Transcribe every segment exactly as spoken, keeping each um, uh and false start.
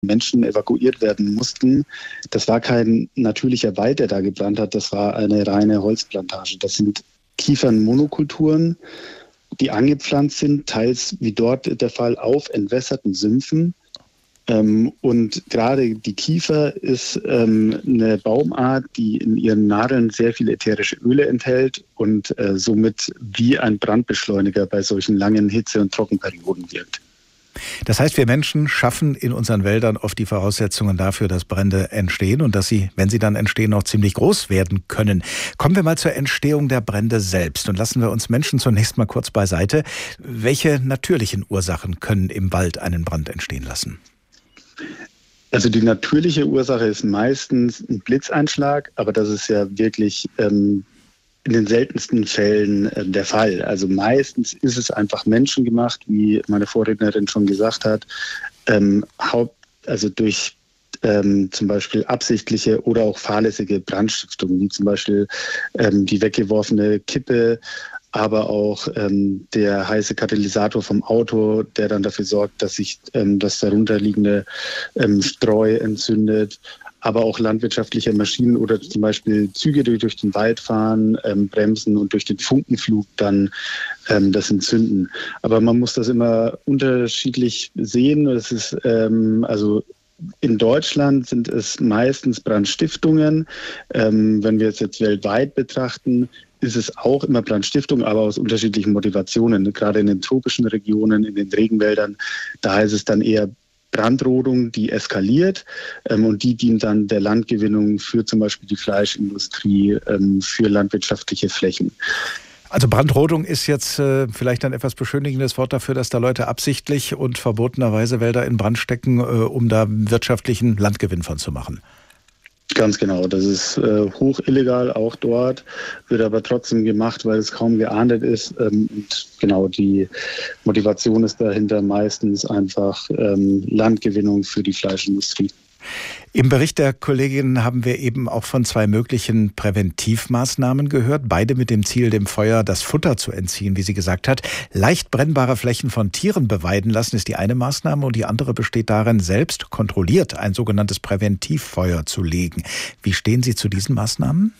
Menschen evakuiert werden mussten. Das war kein natürlicher Wald, der da gebrannt hat, das war eine reine Holzplantage. Das sind Kiefernmonokulturen, die angepflanzt sind, teils wie dort der Fall auf entwässerten Sümpfen. Ähm, und gerade die Kiefer ist ähm, eine Baumart, die in ihren Nadeln sehr viele ätherische Öle enthält und äh, somit wie ein Brandbeschleuniger bei solchen langen Hitze- und Trockenperioden wirkt. Das heißt, wir Menschen schaffen in unseren Wäldern oft die Voraussetzungen dafür, dass Brände entstehen und dass sie, wenn sie dann entstehen, auch ziemlich groß werden können. Kommen wir mal zur Entstehung der Brände selbst und lassen wir uns Menschen zunächst mal kurz beiseite. Welche natürlichen Ursachen können im Wald einen Brand entstehen lassen? Also die natürliche Ursache ist meistens ein Blitzeinschlag, aber das ist ja wirklich ähm, in den seltensten Fällen äh, der Fall. Also meistens ist es einfach menschengemacht, wie meine Vorrednerin schon gesagt hat, ähm, haupt, also durch ähm, zum Beispiel absichtliche oder auch fahrlässige Brandstiftung, wie zum Beispiel ähm, die weggeworfene Kippe, aber auch ähm, der heiße Katalysator vom Auto, der dann dafür sorgt, dass sich ähm, das darunterliegende ähm, Streu entzündet, aber auch landwirtschaftliche Maschinen oder zum Beispiel Züge, die durch den Wald fahren, ähm, bremsen und durch den Funkenflug dann ähm, das entzünden. Aber man muss das immer unterschiedlich sehen. Es ist ähm, also in Deutschland sind es meistens Brandstiftungen. Ähm, wenn wir es jetzt weltweit betrachten, ist es auch immer Brandstiftung, aber aus unterschiedlichen Motivationen. Gerade in den tropischen Regionen, in den Regenwäldern, da ist es dann eher Brandrodung, die eskaliert ähm, und die dient dann der Landgewinnung für zum Beispiel die Fleischindustrie, ähm, für landwirtschaftliche Flächen. Also Brandrodung ist jetzt äh, vielleicht ein etwas beschönigendes Wort dafür, dass da Leute absichtlich und verbotenerweise Wälder in Brand stecken, äh, um da wirtschaftlichen Landgewinn von zu machen. Ganz genau, das ist äh, hoch illegal auch dort, wird aber trotzdem gemacht, weil es kaum geahndet ist. Ähm, und genau, die Motivation ist dahinter meistens einfach ähm, Landgewinnung für die Fleischindustrie. Im Bericht der Kollegin haben wir eben auch von zwei möglichen Präventivmaßnahmen gehört, beide mit dem Ziel, dem Feuer das Futter zu entziehen, wie sie gesagt hat. Leicht brennbare Flächen von Tieren beweiden lassen ist die eine Maßnahme und die andere besteht darin, selbst kontrolliert ein sogenanntes Präventivfeuer zu legen. Wie stehen Sie zu diesen Maßnahmen?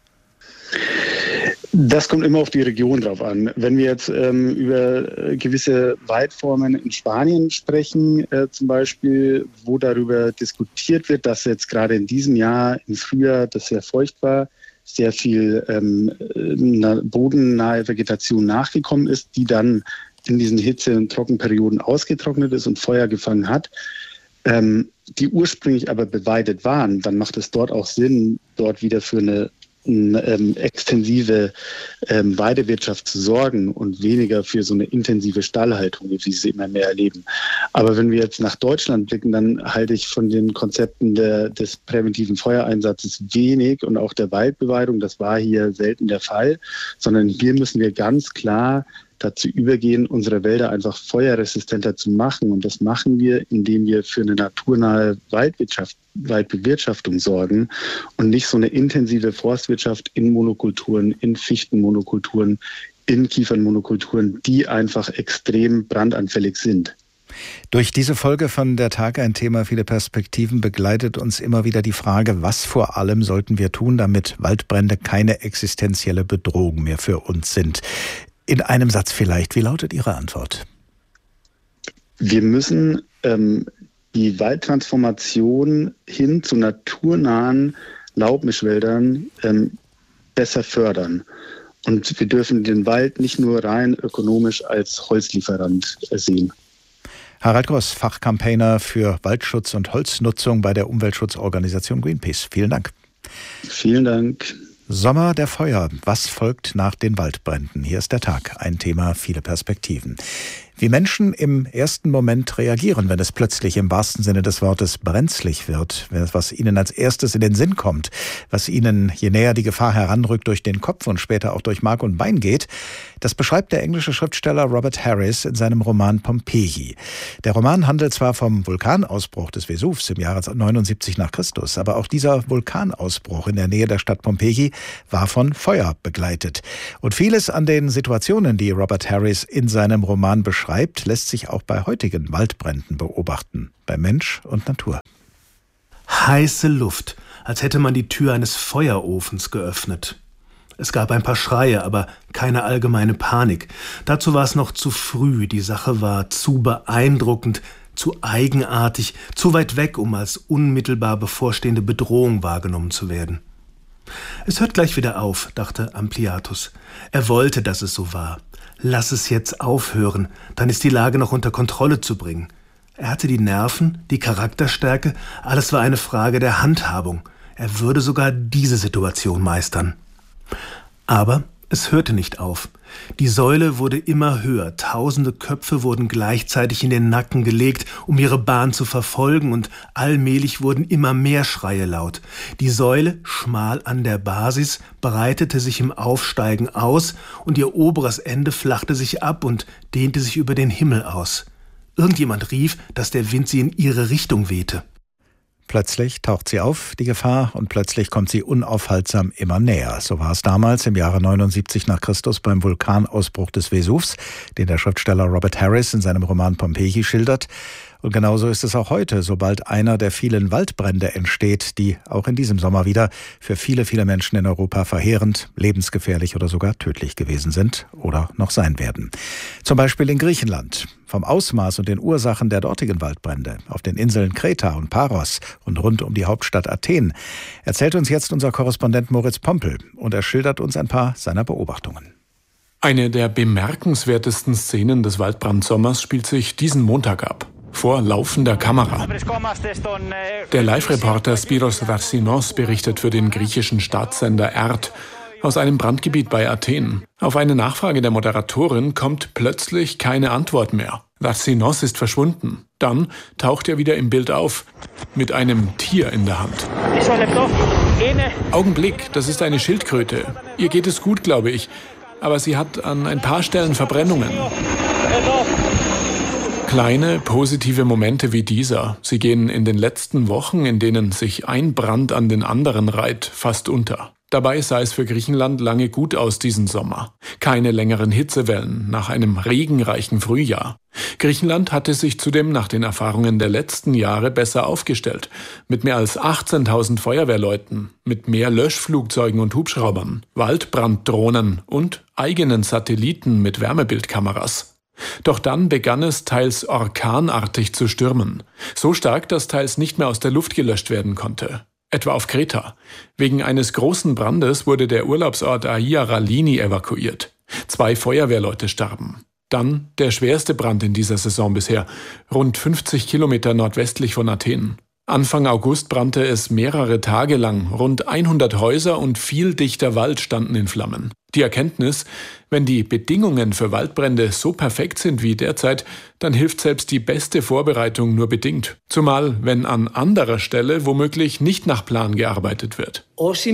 Das kommt immer auf die Region drauf an. Wenn wir jetzt ähm, über gewisse Waldformen in Spanien sprechen, äh, zum Beispiel, wo darüber diskutiert wird, dass jetzt gerade in diesem Jahr im Frühjahr, das sehr feucht war, sehr viel ähm, na, bodennahe Vegetation nachgekommen ist, die dann in diesen Hitze- und Trockenperioden ausgetrocknet ist und Feuer gefangen hat, ähm, die ursprünglich aber beweidet waren, dann macht es dort auch Sinn, dort wieder für eine Ähm, extensive ähm, Weidewirtschaft zu sorgen und weniger für so eine intensive Stallhaltung, wie wir sie immer mehr erleben. Aber wenn wir jetzt nach Deutschland blicken, dann halte ich von den Konzepten der, des präventiven Feuereinsatzes wenig und auch der Waldbeweidung, das war hier selten der Fall, sondern hier müssen wir ganz klar dazu übergehen, unsere Wälder einfach feuerresistenter zu machen. Und das machen wir, indem wir für eine naturnahe Waldwirtschaft, Waldbewirtschaftung sorgen und nicht so eine intensive Forstwirtschaft in Monokulturen, in Fichtenmonokulturen, in Kiefernmonokulturen, die einfach extrem brandanfällig sind. Durch diese Folge von Der Tag, ein Thema, viele Perspektiven, begleitet uns immer wieder die Frage, was vor allem sollten wir tun, damit Waldbrände keine existenzielle Bedrohung mehr für uns sind. In einem Satz vielleicht, wie lautet Ihre Antwort? Wir müssen ähm, die Waldtransformation hin zu naturnahen Laubmischwäldern ähm, besser fördern. Und wir dürfen den Wald nicht nur rein ökonomisch als Holzlieferant sehen. Harald Gross, Fachcampaigner für Waldschutz und Holznutzung bei der Umweltschutzorganisation Greenpeace. Vielen Dank. Vielen Dank. Sommer der Feuer. Was folgt nach den Waldbränden? Hier ist der Tag. Ein Thema, viele Perspektiven. Wie Menschen im ersten Moment reagieren, wenn es plötzlich im wahrsten Sinne des Wortes brenzlig wird, was ihnen als erstes in den Sinn kommt, was ihnen, je näher die Gefahr heranrückt, durch den Kopf und später auch durch Mark und Bein geht, das beschreibt der englische Schriftsteller Robert Harris in seinem Roman Pompeji. Der Roman handelt zwar vom Vulkanausbruch des Vesuvs im Jahre neunundsiebzig nach Christus, aber auch dieser Vulkanausbruch in der Nähe der Stadt Pompeji war von Feuer begleitet. Und vieles an den Situationen, die Robert Harris in seinem Roman beschreibt, beschreibt, lässt sich auch bei heutigen Waldbränden beobachten, bei Mensch und Natur. Heiße Luft, als hätte man die Tür eines Feuerofens geöffnet. Es gab ein paar Schreie, aber keine allgemeine Panik. Dazu war es noch zu früh, die Sache war zu beeindruckend, zu eigenartig, zu weit weg, um als unmittelbar bevorstehende Bedrohung wahrgenommen zu werden. Es hört gleich wieder auf, dachte Ampliatus. Er wollte, dass es so war. Lass es jetzt aufhören, dann ist die Lage noch unter Kontrolle zu bringen. Er hatte die Nerven, die Charakterstärke, alles war eine Frage der Handhabung. Er würde sogar diese Situation meistern. Aber es hörte nicht auf. Die Säule wurde immer höher, tausende Köpfe wurden gleichzeitig in den Nacken gelegt, um ihre Bahn zu verfolgen, und allmählich wurden immer mehr Schreie laut. Die Säule, schmal an der Basis, breitete sich im Aufsteigen aus, und ihr oberes Ende flachte sich ab und dehnte sich über den Himmel aus. Irgendjemand rief, dass der Wind sie in ihre Richtung wehte. Plötzlich taucht sie auf, die Gefahr, und plötzlich kommt sie unaufhaltsam immer näher. So war es damals im Jahre neunundsiebzig nach Christus beim Vulkanausbruch des Vesuvs, den der Schriftsteller Robert Harris in seinem Roman Pompeji schildert. Und genauso ist es auch heute, sobald einer der vielen Waldbrände entsteht, die auch in diesem Sommer wieder für viele, viele Menschen in Europa verheerend, lebensgefährlich oder sogar tödlich gewesen sind oder noch sein werden. Zum Beispiel in Griechenland. Vom Ausmaß und den Ursachen der dortigen Waldbrände auf den Inseln Kreta und Paros und rund um die Hauptstadt Athen erzählt uns jetzt unser Korrespondent Moritz Pompel, und er schildert uns ein paar seiner Beobachtungen. Eine der bemerkenswertesten Szenen des Waldbrandsommers spielt sich diesen Montag ab. Vor laufender Kamera. Der Live-Reporter Spiros Tharsinos berichtet für den griechischen Staatssender Ert aus einem Brandgebiet bei Athen. Auf eine Nachfrage der Moderatorin kommt plötzlich keine Antwort mehr. Tharsinos ist verschwunden. Dann taucht er wieder im Bild auf, mit einem Tier in der Hand. Augenblick, das ist eine Schildkröte. Ihr geht es gut, glaube ich. Aber sie hat an ein paar Stellen Verbrennungen. Kleine, positive Momente wie dieser, sie gehen in den letzten Wochen, in denen sich ein Brand an den anderen reiht, fast unter. Dabei sah es für Griechenland lange gut aus diesen Sommer. Keine längeren Hitzewellen nach einem regenreichen Frühjahr. Griechenland hatte sich zudem nach den Erfahrungen der letzten Jahre besser aufgestellt. Mit mehr als achtzehntausend Feuerwehrleuten, mit mehr Löschflugzeugen und Hubschraubern, Waldbranddrohnen und eigenen Satelliten mit Wärmebildkameras. Doch dann begann es teils orkanartig zu stürmen. So stark, dass teils nicht mehr aus der Luft gelöscht werden konnte. Etwa auf Kreta. Wegen eines großen Brandes wurde der Urlaubsort Aia Ralini evakuiert. Zwei Feuerwehrleute starben. Dann der schwerste Brand in dieser Saison bisher, rund fünfzig Kilometer nordwestlich von Athen. Anfang August brannte es mehrere Tage lang. Rund hundert Häuser und viel dichter Wald standen in Flammen. Die Erkenntnis, wenn die Bedingungen für Waldbrände so perfekt sind wie derzeit, dann hilft selbst die beste Vorbereitung nur bedingt. Zumal, wenn an anderer Stelle womöglich nicht nach Plan gearbeitet wird.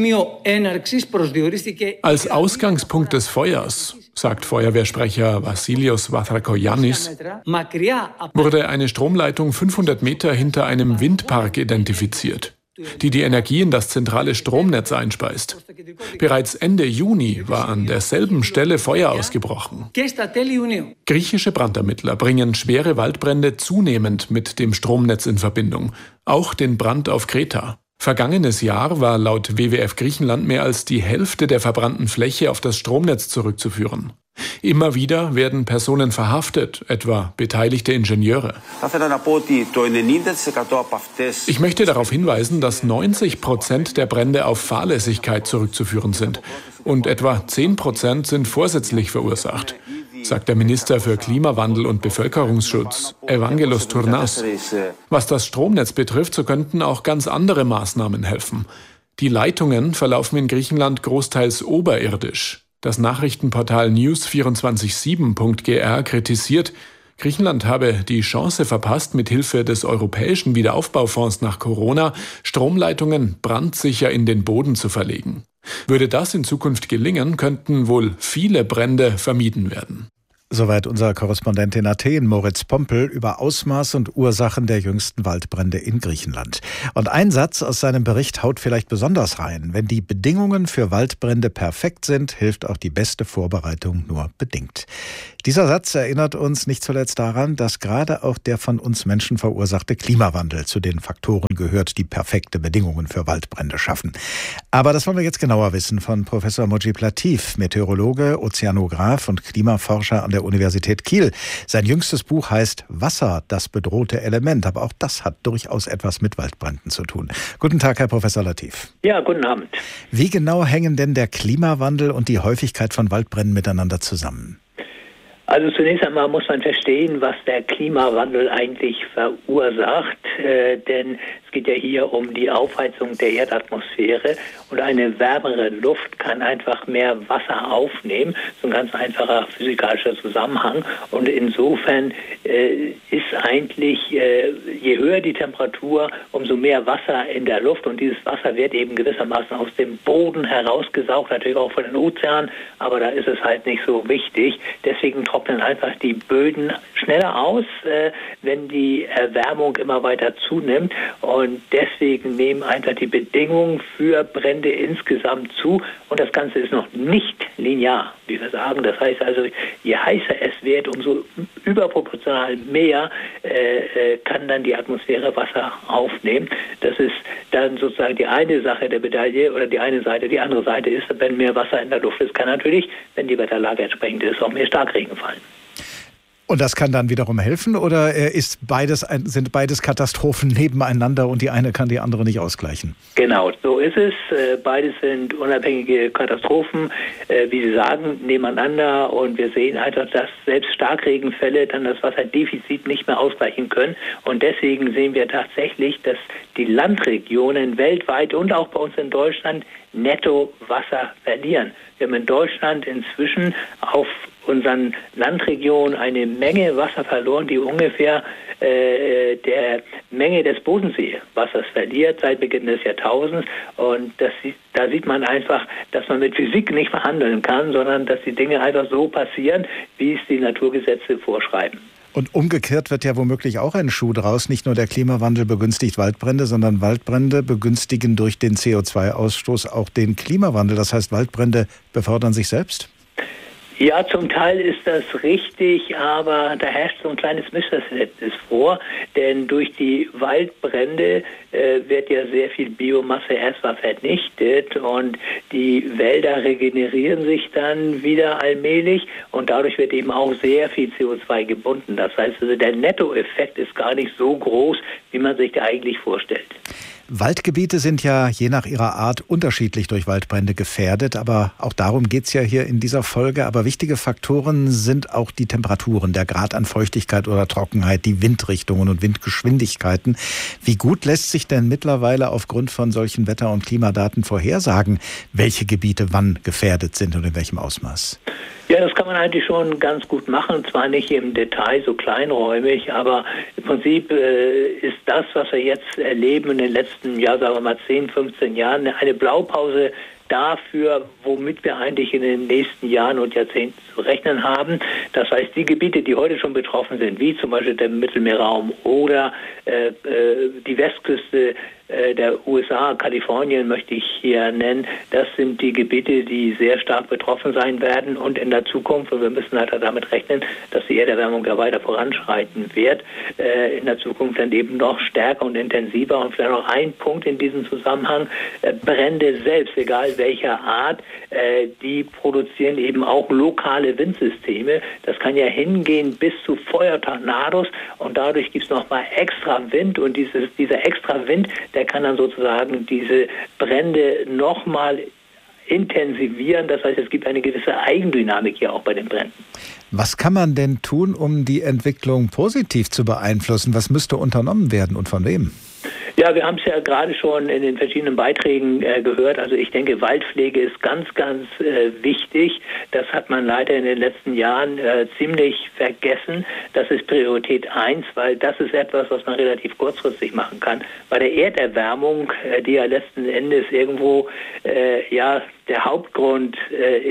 Als Ausgangspunkt des Feuers, sagt Feuerwehrsprecher Vassilios Vathrakoyannis, wurde eine Stromleitung fünfhundert Meter hinter einem Windpark identifiziert, die die Energie in das zentrale Stromnetz einspeist. Bereits Ende Juni war an derselben Stelle Feuer ausgebrochen. Griechische Brandermittler bringen schwere Waldbrände zunehmend mit dem Stromnetz in Verbindung, auch den Brand auf Kreta. Vergangenes Jahr war laut W W F Griechenland mehr als die Hälfte der verbrannten Fläche auf das Stromnetz zurückzuführen. Immer wieder werden Personen verhaftet, etwa beteiligte Ingenieure. Ich möchte darauf hinweisen, dass neunzig Prozent der Brände auf Fahrlässigkeit zurückzuführen sind und etwa zehn Prozent sind vorsätzlich verursacht, sagt der Minister für Klimawandel und Bevölkerungsschutz, Evangelos Tournas. Was das Stromnetz betrifft, so könnten auch ganz andere Maßnahmen helfen. Die Leitungen verlaufen in Griechenland großteils oberirdisch. Das Nachrichtenportal news vierundzwanzig sieben punkt g r kritisiert, Griechenland habe die Chance verpasst, mit Hilfe des Europäischen Wiederaufbaufonds nach Corona Stromleitungen brandsicher in den Boden zu verlegen. Würde das in Zukunft gelingen, könnten wohl viele Brände vermieden werden. Soweit unser Korrespondent in Athen, Moritz Pompel, über Ausmaß und Ursachen der jüngsten Waldbrände in Griechenland. Und ein Satz aus seinem Bericht haut vielleicht besonders rein. Wenn die Bedingungen für Waldbrände perfekt sind, hilft auch die beste Vorbereitung nur bedingt. Dieser Satz erinnert uns nicht zuletzt daran, dass gerade auch der von uns Menschen verursachte Klimawandel zu den Faktoren gehört, die perfekte Bedingungen für Waldbrände schaffen. Aber das wollen wir jetzt genauer wissen von Professor Mojib Latif, Meteorologe, Ozeanograph und Klimaforscher an der Universität Kiel. Sein jüngstes Buch heißt Wasser, das bedrohte Element. Aber auch das hat durchaus etwas mit Waldbränden zu tun. Guten Tag, Herr Professor Latif. Ja, guten Abend. Wie genau hängen denn der Klimawandel und die Häufigkeit von Waldbränden miteinander zusammen? Also zunächst einmal muss man verstehen, was der Klimawandel eigentlich verursacht, äh, denn es geht ja hier um die Aufheizung der Erdatmosphäre und eine wärmere Luft kann einfach mehr Wasser aufnehmen. So ein ganz einfacher physikalischer Zusammenhang und insofern äh, ist eigentlich, äh, je höher die Temperatur, umso mehr Wasser in der Luft und dieses Wasser wird eben gewissermaßen aus dem Boden herausgesaugt, natürlich auch von den Ozeanen, aber da ist es halt nicht so wichtig. Deswegen trocknen einfach die Böden schneller aus, äh, wenn die Erwärmung immer weiter zunimmt und deswegen nehmen einfach die Bedingungen für Brände insgesamt zu und das Ganze ist noch nicht linear, wie wir sagen. Das heißt also, je heißer es wird, umso überproportional mehr äh, kann dann die Atmosphäre Wasser aufnehmen. Das ist dann sozusagen die eine Sache der Medaille oder die eine Seite. Die andere Seite ist, wenn mehr Wasser in der Luft ist, kann natürlich, wenn die Wetterlage entsprechend ist, auch mehr Starkregen fallen. Und das kann dann wiederum helfen oder ist beides, sind beides Katastrophen nebeneinander und die eine kann die andere nicht ausgleichen? Genau, so ist es. Beides sind unabhängige Katastrophen, wie Sie sagen, nebeneinander und wir sehen einfach, dass selbst Starkregenfälle dann das Wasserdefizit nicht mehr ausgleichen können und deswegen sehen wir tatsächlich, dass die Landregionen weltweit und auch bei uns in Deutschland netto Wasser verlieren. Wir haben in Deutschland inzwischen auf unseren Landregionen eine Menge Wasser verloren, die ungefähr äh, der Menge des Bodenseewassers verliert seit Beginn des Jahrtausends. Und das, da sieht man einfach, dass man mit Physik nicht verhandeln kann, sondern dass die Dinge einfach so passieren, wie es die Naturgesetze vorschreiben. Und umgekehrt wird ja womöglich auch ein Schuh draus. Nicht nur der Klimawandel begünstigt Waldbrände, sondern Waldbrände begünstigen durch den C O zwei Ausstoß auch den Klimawandel. Das heißt, Waldbrände befördern sich selbst? Ja, zum Teil ist das richtig, aber da herrscht so ein kleines Missverständnis vor, denn durch die Waldbrände äh, wird ja sehr viel Biomasse erstmal vernichtet und die Wälder regenerieren sich dann wieder allmählich und dadurch wird eben auch sehr viel C O zwei gebunden. Das heißt also, der Nettoeffekt ist gar nicht so groß, wie man sich da eigentlich vorstellt. Waldgebiete sind ja je nach ihrer Art unterschiedlich durch Waldbrände gefährdet, aber auch darum geht es ja hier in dieser Folge. Aber wichtige Faktoren sind auch die Temperaturen, der Grad an Feuchtigkeit oder Trockenheit, die Windrichtungen und Windgeschwindigkeiten. Wie gut lässt sich denn mittlerweile aufgrund von solchen Wetter- und Klimadaten vorhersagen, welche Gebiete wann gefährdet sind und in welchem Ausmaß? Ja, das kann man eigentlich schon ganz gut machen, zwar nicht im Detail so kleinräumig, aber im Prinzip äh, ist das, was wir jetzt erleben in den letzten, ja, sagen wir mal zehn, fünfzehn Jahren, eine Blaupause dafür, womit wir eigentlich in den nächsten Jahren und Jahrzehnten zu rechnen haben. Das heißt, die Gebiete, die heute schon betroffen sind, wie zum Beispiel der Mittelmeerraum oder äh, äh, die Westküste äh, der U S A, Kalifornien möchte ich hier nennen, das sind die Gebiete, die sehr stark betroffen sein werden und in der Zukunft, und wir müssen halt damit rechnen, dass die Erderwärmung ja weiter voranschreiten wird, äh, in der Zukunft dann eben noch stärker und intensiver. Und vielleicht noch ein Punkt in diesem Zusammenhang, äh, Brände selbst, egal welcher Art, äh, die produzieren eben auch lokale Windsysteme. Das kann ja hingehen bis zu Feuertornados und dadurch gibt es nochmal extra Wind und dieses, dieser extra Wind, der kann dann sozusagen diese Brände nochmal intensivieren. Das heißt, es gibt eine gewisse Eigendynamik hier auch bei den Bränden. Was kann man denn tun, um die Entwicklung positiv zu beeinflussen? Was müsste unternommen werden und von wem? Ja, wir haben es ja gerade schon in den verschiedenen Beiträgen äh, gehört. Also ich denke, Waldpflege ist ganz, ganz äh, wichtig. Das hat man leider in den letzten Jahren äh, ziemlich vergessen. Das ist Priorität eins, weil das ist etwas, was man relativ kurzfristig machen kann. Bei der Erderwärmung, äh, die ja letzten Endes irgendwo äh, ja der Hauptgrund äh, ist,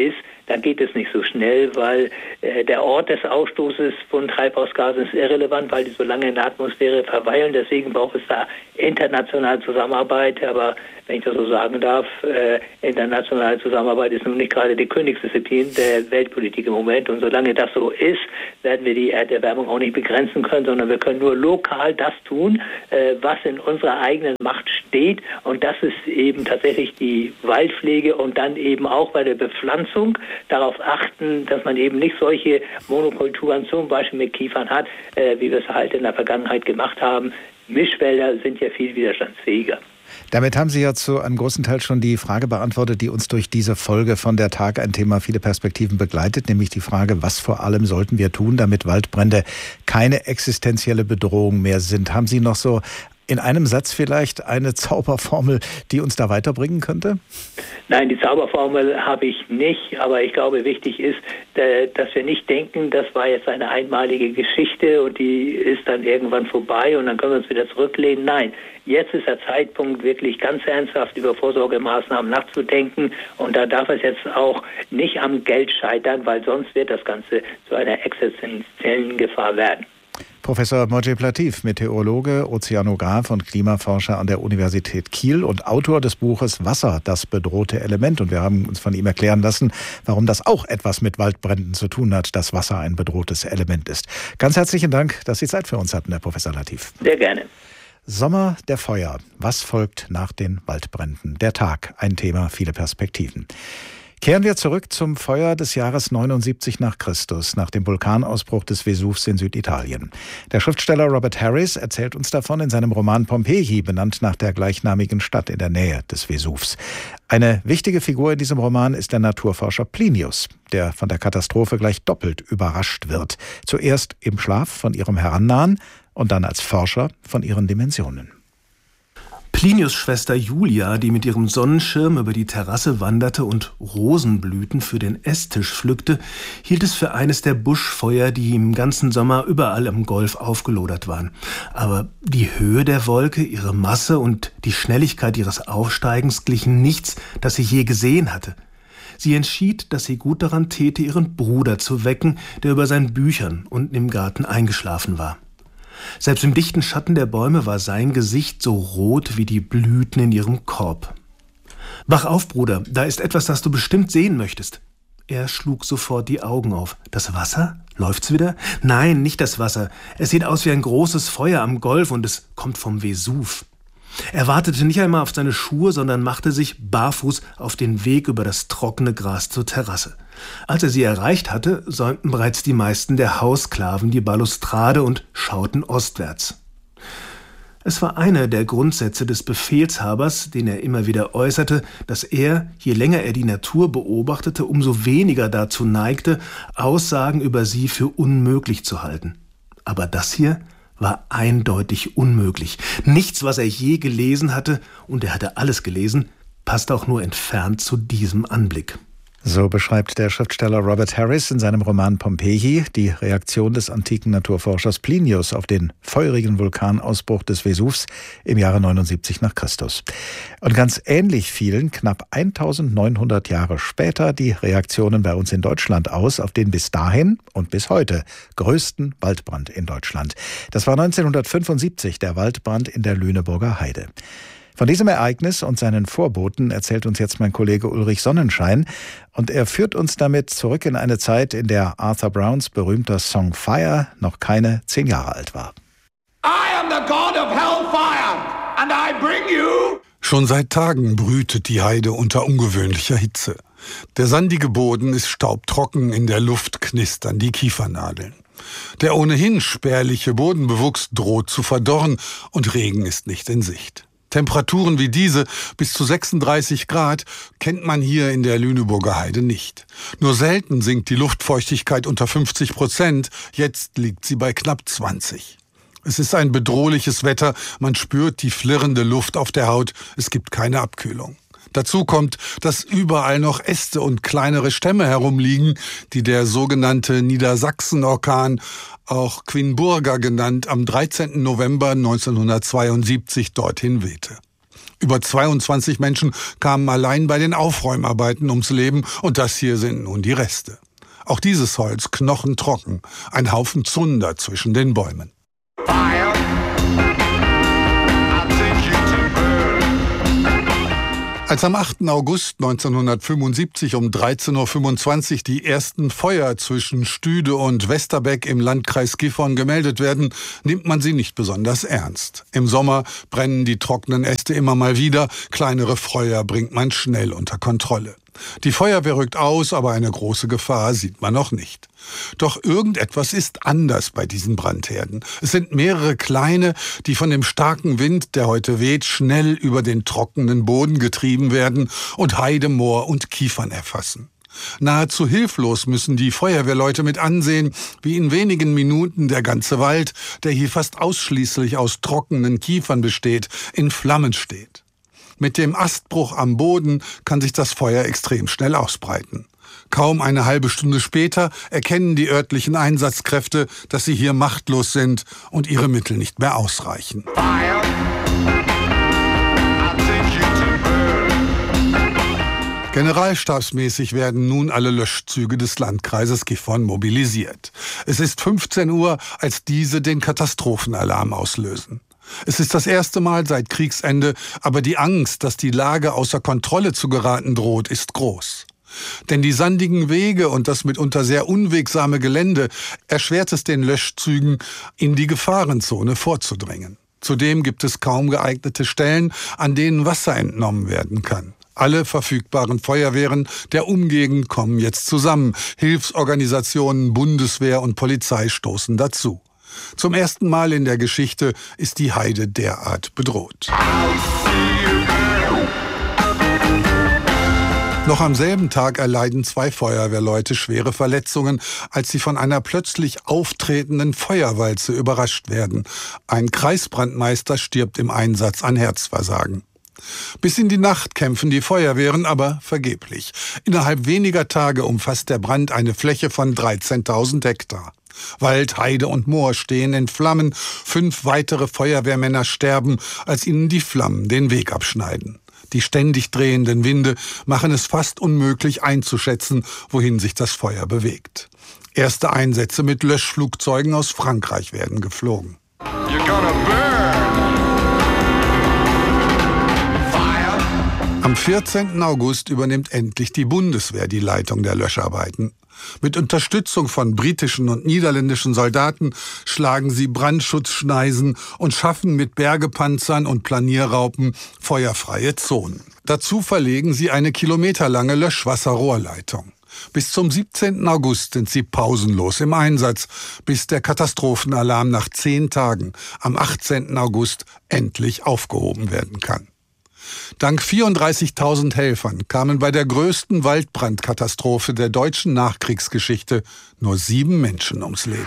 da geht es nicht so schnell, weil äh, der Ort des Ausstoßes von Treibhausgasen ist irrelevant, weil die so lange in der Atmosphäre verweilen. Deswegen braucht es da internationale Zusammenarbeit. Aber wenn ich das so sagen darf, äh, internationale Zusammenarbeit ist nun nicht gerade die Königsdisziplin der Weltpolitik im Moment. Und solange das so ist, werden wir die Erderwärmung auch nicht begrenzen können, sondern wir können nur lokal das tun, äh, was in unserer eigenen Macht steht. Und das ist eben tatsächlich die Waldpflege und dann eben auch bei der Bepflanzung darauf achten, dass man eben nicht solche Monokulturen zum Beispiel mit Kiefern hat, äh, wie wir es halt in der Vergangenheit gemacht haben. Mischwälder sind ja viel widerstandsfähiger. Damit haben Sie ja zu einem großen Teil schon die Frage beantwortet, die uns durch diese Folge von der Tag ein Thema viele Perspektiven begleitet, nämlich die Frage, was vor allem sollten wir tun, damit Waldbrände keine existenzielle Bedrohung mehr sind. Haben Sie noch so in einem Satz vielleicht eine Zauberformel, die uns da weiterbringen könnte? Nein, die Zauberformel habe ich nicht, aber ich glaube, wichtig ist, dass wir nicht denken, das war jetzt eine einmalige Geschichte und die ist dann irgendwann vorbei und dann können wir uns wieder zurücklehnen. Nein, jetzt ist der Zeitpunkt, wirklich ganz ernsthaft über Vorsorgemaßnahmen nachzudenken und da darf es jetzt auch nicht am Geld scheitern, weil sonst wird das Ganze zu einer existenziellen Gefahr werden. Professor Mojib Latif, Meteorologe, Ozeanograph und Klimaforscher an der Universität Kiel und Autor des Buches Wasser, das bedrohte Element. Und wir haben uns von ihm erklären lassen, warum das auch etwas mit Waldbränden zu tun hat, dass Wasser ein bedrohtes Element ist. Ganz herzlichen Dank, dass Sie Zeit für uns hatten, Herr Professor Latif. Sehr gerne. Sommer der Feuer. Was folgt nach den Waldbränden? Der Tag, ein Thema, viele Perspektiven. Kehren wir zurück zum Feuer des Jahres neunundsiebzig nach Christus, nach dem Vulkanausbruch des Vesuvs in Süditalien. Der Schriftsteller Robert Harris erzählt uns davon in seinem Roman Pompeji, benannt nach der gleichnamigen Stadt in der Nähe des Vesuvs. Eine wichtige Figur in diesem Roman ist der Naturforscher Plinius, der von der Katastrophe gleich doppelt überrascht wird. Zuerst im Schlaf von ihrem Herannahen und dann als Forscher von ihren Dimensionen. Plinius' Schwester Julia, die mit ihrem Sonnenschirm über die Terrasse wanderte und Rosenblüten für den Esstisch pflückte, hielt es für eines der Buschfeuer, die im ganzen Sommer überall im Golf aufgelodert waren. Aber die Höhe der Wolke, ihre Masse und die Schnelligkeit ihres Aufsteigens glichen nichts, das sie je gesehen hatte. Sie entschied, dass sie gut daran täte, ihren Bruder zu wecken, der über seinen Büchern unten im Garten eingeschlafen war. Selbst im dichten Schatten der Bäume war sein Gesicht so rot wie die Blüten in ihrem Korb. »Wach auf, Bruder, da ist etwas, das du bestimmt sehen möchtest.« Er schlug sofort die Augen auf. »Das Wasser? Läuft's wieder?« »Nein, nicht das Wasser. Es sieht aus wie ein großes Feuer am Golf und es kommt vom Vesuv.« Er wartete nicht einmal auf seine Schuhe, sondern machte sich barfuß auf den Weg über das trockene Gras zur Terrasse. Als er sie erreicht hatte, säumten bereits die meisten der Haussklaven die Balustrade und schauten ostwärts. Es war einer der Grundsätze des Befehlshabers, den er immer wieder äußerte, dass er, je länger er die Natur beobachtete, umso weniger dazu neigte, Aussagen über sie für unmöglich zu halten. Aber das hier war eindeutig unmöglich. Nichts, was er je gelesen hatte, und er hatte alles gelesen, passt auch nur entfernt zu diesem Anblick. So beschreibt der Schriftsteller Robert Harris in seinem Roman Pompeji die Reaktion des antiken Naturforschers Plinius auf den feurigen Vulkanausbruch des Vesuvs im Jahre neunundsiebzig nach Christus. Und ganz ähnlich fielen knapp eintausendneunhundert Jahre später die Reaktionen bei uns in Deutschland aus auf den bis dahin und bis heute größten Waldbrand in Deutschland. Das war neunzehnhundertfünfundsiebzig, der Waldbrand in der Lüneburger Heide. Von diesem Ereignis und seinen Vorboten erzählt uns jetzt mein Kollege Ulrich Sonnenschein. Und er führt uns damit zurück in eine Zeit, in der Arthur Browns berühmter Song Fire noch keine zehn Jahre alt war. I am the god of hellfire and I bring you. Schon seit Tagen brütet die Heide unter ungewöhnlicher Hitze. Der sandige Boden ist staubtrocken, in der Luft knistern die Kiefernadeln. Der ohnehin spärliche Bodenbewuchs droht zu verdorren und Regen ist nicht in Sicht. Temperaturen wie diese, bis zu sechsunddreißig Grad, kennt man hier in der Lüneburger Heide nicht. Nur selten sinkt die Luftfeuchtigkeit unter fünfzig Prozent, jetzt liegt sie bei knapp zwanzig. Es ist ein bedrohliches Wetter, man spürt die flirrende Luft auf der Haut, es gibt keine Abkühlung. Dazu kommt, dass überall noch Äste und kleinere Stämme herumliegen, die der sogenannte Niedersachsen-Orkan, auch Quinburga genannt, am dreizehnten November neunzehnhundertzweiundsiebzig dorthin wehte. Über zweiundzwanzig Menschen kamen allein bei den Aufräumarbeiten ums Leben und das hier sind nun die Reste. Auch dieses Holz knochentrocken, ein Haufen Zunder zwischen den Bäumen. Fire. Als am achten August neunzehnhundertfünfundsiebzig um dreizehn Uhr fünfundzwanzig die ersten Feuer zwischen Stüde und Westerbeck im Landkreis Gifhorn gemeldet werden, nimmt man sie nicht besonders ernst. Im Sommer brennen die trockenen Äste immer mal wieder, kleinere Feuer bringt man schnell unter Kontrolle. Die Feuerwehr rückt aus, aber eine große Gefahr sieht man noch nicht. Doch irgendetwas ist anders bei diesen Brandherden. Es sind mehrere kleine, die von dem starken Wind, der heute weht, schnell über den trockenen Boden getrieben werden und Heide, Moor und Kiefern erfassen. Nahezu hilflos müssen die Feuerwehrleute mit ansehen, wie in wenigen Minuten der ganze Wald, der hier fast ausschließlich aus trockenen Kiefern besteht, in Flammen steht. Mit dem Astbruch am Boden kann sich das Feuer extrem schnell ausbreiten. Kaum eine halbe Stunde später erkennen die örtlichen Einsatzkräfte, dass sie hier machtlos sind und ihre Mittel nicht mehr ausreichen. Generalstabsmäßig werden nun alle Löschzüge des Landkreises Gifhorn mobilisiert. Es ist fünfzehn Uhr, als diese den Katastrophenalarm auslösen. Es ist das erste Mal seit Kriegsende, aber die Angst, dass die Lage außer Kontrolle zu geraten droht, ist groß. Denn die sandigen Wege und das mitunter sehr unwegsame Gelände erschwert es den Löschzügen, in die Gefahrenzone vorzudringen. Zudem gibt es kaum geeignete Stellen, an denen Wasser entnommen werden kann. Alle verfügbaren Feuerwehren der Umgegend kommen jetzt zusammen. Hilfsorganisationen, Bundeswehr und Polizei stoßen dazu. Zum ersten Mal in der Geschichte ist die Heide derart bedroht. Noch am selben Tag erleiden zwei Feuerwehrleute schwere Verletzungen, als sie von einer plötzlich auftretenden Feuerwalze überrascht werden. Ein Kreisbrandmeister stirbt im Einsatz an Herzversagen. Bis in die Nacht kämpfen die Feuerwehren, aber vergeblich. Innerhalb weniger Tage umfasst der Brand eine Fläche von dreizehntausend Hektar. Wald, Heide und Moor stehen in Flammen. Fünf weitere Feuerwehrmänner sterben, als ihnen die Flammen den Weg abschneiden. Die ständig drehenden Winde machen es fast unmöglich einzuschätzen, wohin sich das Feuer bewegt. Erste Einsätze mit Löschflugzeugen aus Frankreich werden geflogen. You're gonna burn. Fire. Am vierzehnten August übernimmt endlich die Bundeswehr die Leitung der Löscharbeiten. Mit Unterstützung von britischen und niederländischen Soldaten schlagen sie Brandschutzschneisen und schaffen mit Bergepanzern und Planierraupen feuerfreie Zonen. Dazu verlegen sie eine kilometerlange Löschwasserrohrleitung. Bis zum siebzehnten August sind sie pausenlos im Einsatz, bis der Katastrophenalarm nach zehn Tagen am achtzehnten August endlich aufgehoben werden kann. Dank vierunddreißigtausend Helfern kamen bei der größten Waldbrandkatastrophe der deutschen Nachkriegsgeschichte nur sieben Menschen ums Leben.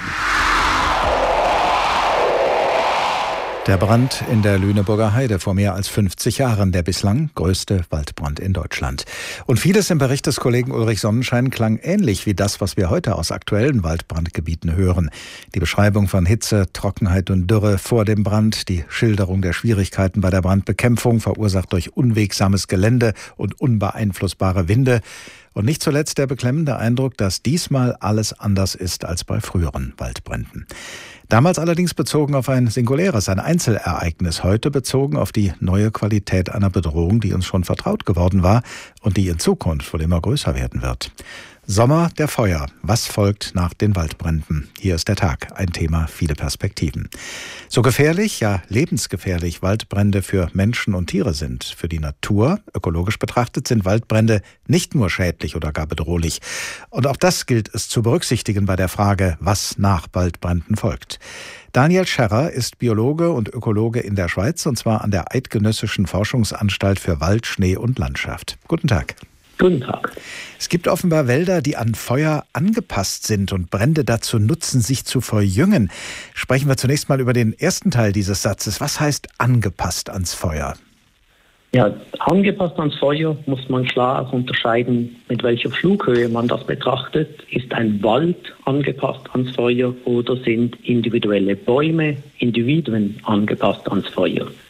Der Brand in der Lüneburger Heide vor mehr als fünfzig Jahren, der bislang größte Waldbrand in Deutschland. Und vieles im Bericht des Kollegen Ulrich Sonnenschein klang ähnlich wie das, was wir heute aus aktuellen Waldbrandgebieten hören. Die Beschreibung von Hitze, Trockenheit und Dürre vor dem Brand, die Schilderung der Schwierigkeiten bei der Brandbekämpfung, verursacht durch unwegsames Gelände und unbeeinflussbare Winde. Und nicht zuletzt der beklemmende Eindruck, dass diesmal alles anders ist als bei früheren Waldbränden. Damals allerdings bezogen auf ein singuläres, ein Einzelereignis, heute bezogen auf die neue Qualität einer Bedrohung, die uns schon vertraut geworden war und die in Zukunft wohl immer größer werden wird. Sommer der Feuer. Was folgt nach den Waldbränden? Hier ist der Tag. Ein Thema, viele Perspektiven. So gefährlich, ja lebensgefährlich Waldbrände für Menschen und Tiere sind. Für die Natur, ökologisch betrachtet, sind Waldbrände nicht nur schädlich oder gar bedrohlich. Und auch das gilt es zu berücksichtigen bei der Frage, was nach Waldbränden folgt. Daniel Scherrer ist Biologe und Ökologe in der Schweiz, und zwar an der Eidgenössischen Forschungsanstalt für Wald, Schnee und Landschaft. Guten Tag. Guten Tag. Es gibt offenbar Wälder, die an Feuer angepasst sind und Brände dazu nutzen, sich zu verjüngen. Sprechen wir zunächst mal über den ersten Teil dieses Satzes. Was heißt angepasst ans Feuer? Ja, angepasst ans Feuer muss man klar auch unterscheiden, mit welcher Flughöhe man das betrachtet. Ist ein Wald angepasst ans Feuer oder sind individuelle Bäume, Individuen angepasst ans Feuer?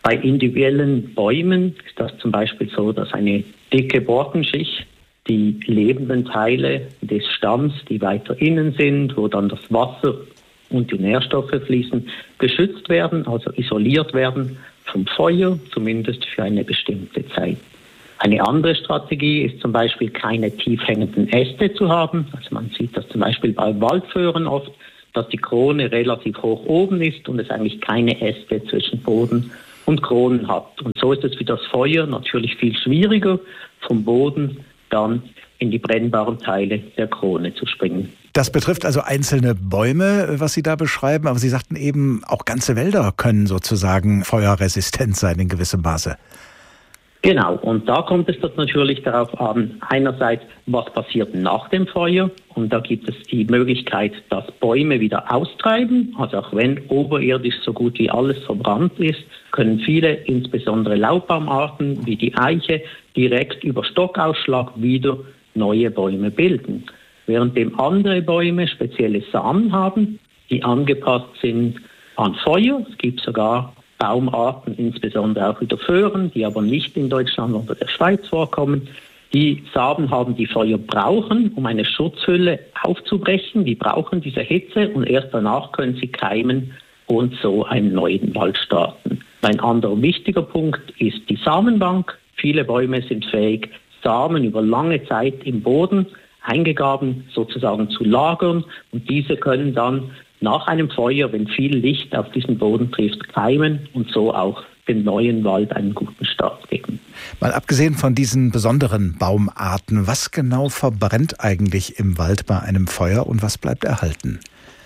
Bei individuellen Bäumen ist das zum Beispiel so, dass eine dicke Borkenschicht die lebenden Teile des Stamms, die weiter innen sind, wo dann das Wasser und die Nährstoffe fließen, geschützt werden, also isoliert werden vom Feuer, zumindest für eine bestimmte Zeit. Eine andere Strategie ist zum Beispiel, keine tief hängenden Äste zu haben. Also man sieht das zum Beispiel bei Waldföhren oft, dass die Krone relativ hoch oben ist und es eigentlich keine Äste zwischen Boden und Kronen hat. Und so ist es für das Feuer natürlich viel schwieriger, vom Boden dann in die brennbaren Teile der Krone zu springen. Das betrifft also einzelne Bäume, was Sie da beschreiben, aber Sie sagten eben, auch ganze Wälder können sozusagen feuerresistent sein in gewissem Maße. Genau, und da kommt es natürlich darauf an, einerseits, was passiert nach dem Feuer, und da gibt es die Möglichkeit, dass Bäume wieder austreiben, also auch wenn oberirdisch so gut wie alles verbrannt ist, können viele, insbesondere Laubbaumarten wie die Eiche, direkt über Stockausschlag wieder neue Bäume bilden. Währenddem andere Bäume spezielle Samen haben, die angepasst sind an Feuer. Es gibt sogar Baumarten, insbesondere auch wieder Föhren, die aber nicht in Deutschland oder der Schweiz vorkommen, die Samen haben, die Feuer brauchen, um eine Schutzhülle aufzubrechen. Die brauchen diese Hitze und erst danach können sie keimen und so einen neuen Wald starten. Ein anderer wichtiger Punkt ist die Samenbank. Viele Bäume sind fähig, Samen über lange Zeit im Boden eingegraben sozusagen zu lagern, und diese können dann nach einem Feuer, wenn viel Licht auf diesen Boden trifft, keimen und so auch dem neuen Wald einen guten Start geben. Mal abgesehen von diesen besonderen Baumarten, was genau verbrennt eigentlich im Wald bei einem Feuer und was bleibt erhalten?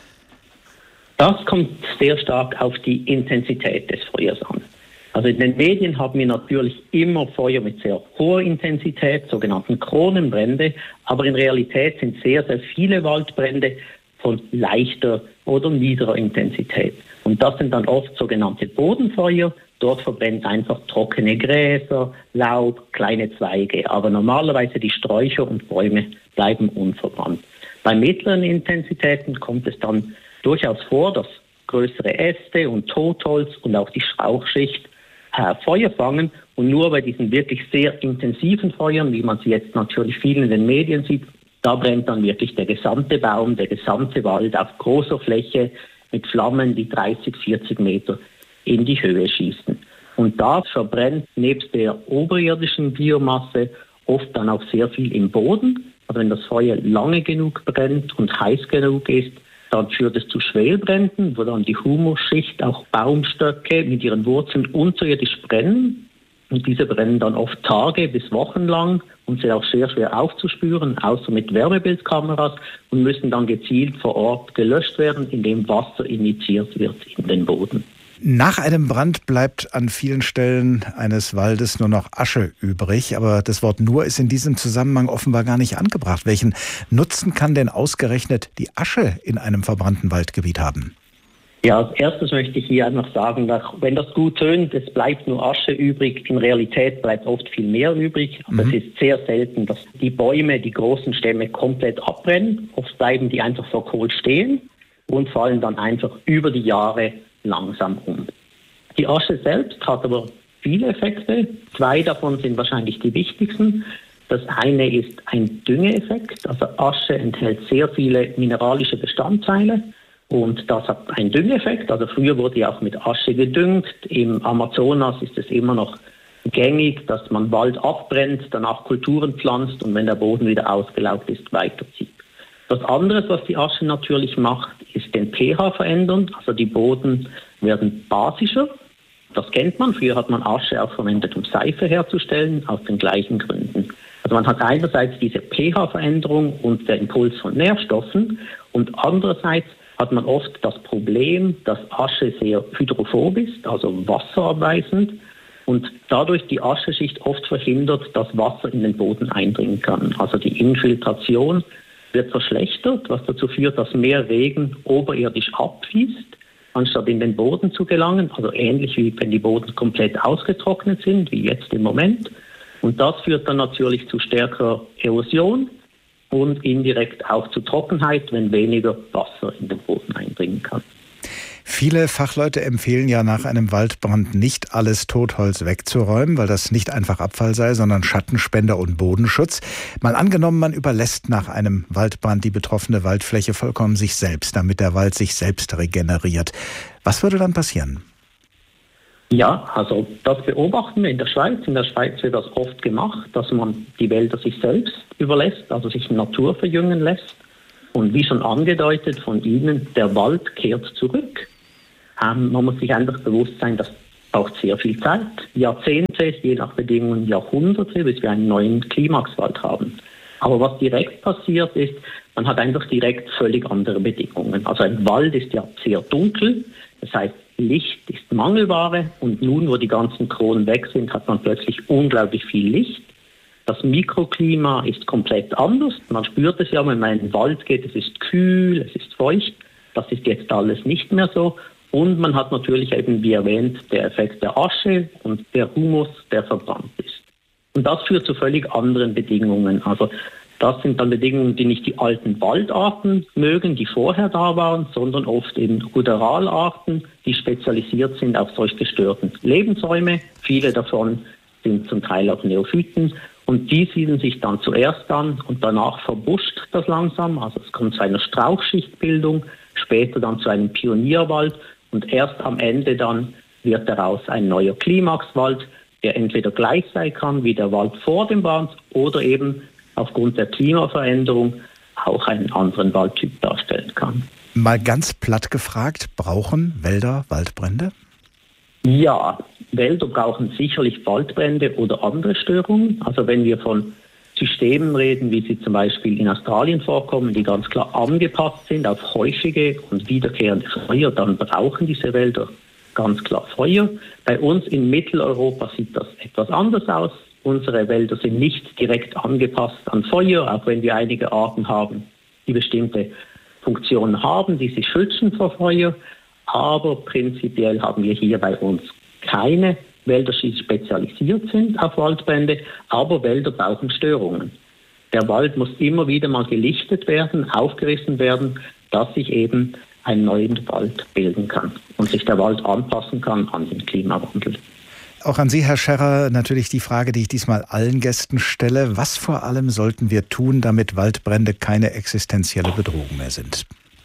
Das kommt sehr stark auf die Intensität des Feuers an. Also in den Medien haben wir natürlich immer Feuer mit sehr hoher Intensität, sogenannten Kronenbrände, aber in Realität sind sehr, sehr viele Waldbrände von leichter oder niederer Intensität. Und das sind dann oft sogenannte Bodenfeuer. Dort verbrennt einfach trockene Gräser, Laub, kleine Zweige, aber normalerweise die Sträucher und Bäume bleiben unverbrannt. Bei mittleren Intensitäten kommt es dann durchaus vor, dass größere Äste und Totholz und auch die Strauchschicht äh, Feuer fangen, und nur bei diesen wirklich sehr intensiven Feuern, wie man sie jetzt natürlich viel in den Medien sieht, da brennt dann wirklich der gesamte Baum, der gesamte Wald auf großer Fläche mit Flammen, die dreißig, vierzig Meter in die Höhe schießen. Und da verbrennt nebst der oberirdischen Biomasse oft dann auch sehr viel im Boden. Also wenn das Feuer lange genug brennt und heiß genug ist, dann führt es zu Schwelbränden, wo dann die Humusschicht, auch Baumstöcke mit ihren Wurzeln unterirdisch brennen. Und diese brennen dann oft Tage bis Wochen lang und sind auch sehr schwer aufzuspüren, außer mit Wärmebildkameras, und müssen dann gezielt vor Ort gelöscht werden, indem Wasser injiziert wird in den Boden. Nach einem Brand bleibt an vielen Stellen eines Waldes nur noch Asche übrig, aber das Wort nur ist in diesem Zusammenhang offenbar gar nicht angebracht. Welchen Nutzen kann denn ausgerechnet die Asche in einem verbrannten Waldgebiet haben? Ja, als erstes möchte ich hier einfach sagen, dass, wenn das gut tönt, es bleibt nur Asche übrig. In Realität bleibt oft viel mehr übrig. Aber mhm. es ist sehr selten, dass die Bäume, die großen Stämme komplett abbrennen. Oft bleiben die einfach vor Kohl stehen und fallen dann einfach über die Jahre langsam um. Die Asche selbst hat aber viele Effekte. Zwei davon sind wahrscheinlich die wichtigsten. Das eine ist ein Düngeeffekt. Also Asche enthält sehr viele mineralische Bestandteile. Und das hat einen Düngeeffekt. Also früher wurde ja auch mit Asche gedüngt. Im Amazonas ist es immer noch gängig, dass man Wald abbrennt, danach Kulturen pflanzt und wenn der Boden wieder ausgelaugt ist, weiterzieht. Das andere, was die Asche natürlich macht, ist den pH verändern. Also die Boden werden basischer. Das kennt man. Früher hat man Asche auch verwendet, um Seife herzustellen, aus den gleichen Gründen. Also man hat einerseits diese pH-Veränderung und der Impuls von Nährstoffen und andererseits hat man oft das Problem, dass Asche sehr hydrophob ist, also wasserabweisend, und dadurch die Ascheschicht oft verhindert, dass Wasser in den Boden eindringen kann. Also die Infiltration wird verschlechtert, was dazu führt, dass mehr Regen oberirdisch abfließt, anstatt in den Boden zu gelangen. Also ähnlich wie wenn die Boden komplett ausgetrocknet sind, wie jetzt im Moment. Und das führt dann natürlich zu stärkerer Erosion und indirekt auch zu Trockenheit, wenn weniger Wasser in den Boden eindringen kann. Viele Fachleute empfehlen ja nach einem Waldbrand nicht alles Totholz wegzuräumen, weil das nicht einfach Abfall sei, sondern Schattenspender und Bodenschutz. Mal angenommen, man überlässt nach einem Waldbrand die betroffene Waldfläche vollkommen sich selbst, damit der Wald sich selbst regeneriert. Was würde dann passieren? Ja, also das beobachten wir in der Schweiz. In der Schweiz wird das oft gemacht, dass man die Wälder sich selbst überlässt, also sich Natur verjüngen lässt. Und wie schon angedeutet von Ihnen, der Wald kehrt zurück. Ähm, man muss sich einfach bewusst sein, das braucht sehr viel Zeit, Jahrzehnte, je nach Bedingungen Jahrhunderte, bis wir einen neuen Klimaxwald haben. Aber was direkt passiert ist, man hat einfach direkt völlig andere Bedingungen. Also ein Wald ist ja sehr dunkel, das heißt, Licht ist Mangelware und nun, wo die ganzen Kronen weg sind, hat man plötzlich unglaublich viel Licht. Das Mikroklima ist komplett anders. Man spürt es ja, wenn man in den Wald geht, es ist kühl, es ist feucht. Das ist jetzt alles nicht mehr so. Und man hat natürlich eben, wie erwähnt, der Effekt der Asche und der Humus, der verbrannt ist. Und das führt zu völlig anderen Bedingungen. Also das sind dann Bedingungen, die nicht die alten Waldarten mögen, die vorher da waren, sondern oft eben Ruderalarten, die spezialisiert sind auf solch gestörten Lebensräume. Viele davon sind zum Teil auch Neophyten. Und die siedeln sich dann zuerst an und danach verbuscht das langsam. Also es kommt zu einer Strauchschichtbildung, später dann zu einem Pionierwald. Und erst am Ende dann wird daraus ein neuer Klimaxwald, der entweder gleich sein kann wie der Wald vor dem Brand oder eben aufgrund der Klimaveränderung auch einen anderen Waldtyp darstellen kann. Mal ganz platt gefragt, brauchen Wälder Waldbrände? Ja, Wälder brauchen sicherlich Waldbrände oder andere Störungen. Also wenn wir von Systemen reden, wie sie zum Beispiel in Australien vorkommen, die ganz klar angepasst sind auf häufige und wiederkehrende Feuer, dann brauchen diese Wälder ganz klar Feuer. Bei uns in Mitteleuropa sieht das etwas anders aus. Unsere Wälder sind nicht direkt angepasst an Feuer, auch wenn wir einige Arten haben, die bestimmte Funktionen haben, die sich schützen vor Feuer. Aber prinzipiell haben wir hier bei uns keine Wälder, die spezialisiert sind auf Waldbrände, aber Wälder brauchen Störungen. Der Wald muss immer wieder mal gelichtet werden, aufgerissen werden, dass sich eben ein neuer Wald bilden kann und sich der Wald anpassen kann an den Klimawandel. Auch an Sie, Herr Scherrer, natürlich die Frage, die ich diesmal allen Gästen stelle. Was vor allem sollten wir tun, damit Waldbrände keine existenzielle Bedrohung mehr sind?